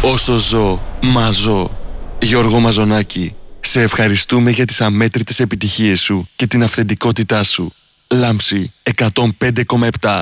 Όσο ζω, μαζώ. Γιώργο Μαζονάκη, σε ευχαριστούμε για τις αμέτρητες επιτυχίες σου και την αυθεντικότητά σου. Λάμψη 105,7.